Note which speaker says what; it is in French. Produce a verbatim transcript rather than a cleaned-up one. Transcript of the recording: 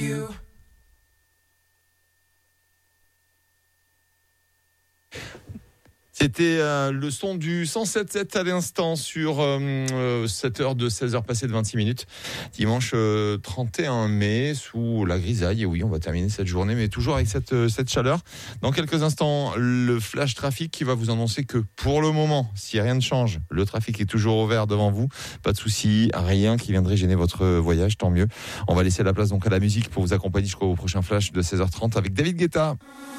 Speaker 1: you.
Speaker 2: C'était euh, le son du cent sept sept à l'instant sur euh, sept heures de seize heures passées de vingt-six minutes. Dimanche euh, trente et un mai, sous la grisaille. Et oui, on va terminer cette journée, mais toujours avec cette, cette chaleur. Dans quelques instants, le flash trafic qui va vous annoncer que pour le moment, si rien ne change, le trafic est toujours ouvert devant vous. Pas de souci, rien qui viendrait gêner votre voyage, tant mieux. On va laisser la place donc à la musique pour vous accompagner jusqu'au prochain flash de seize heures trente avec David Guetta.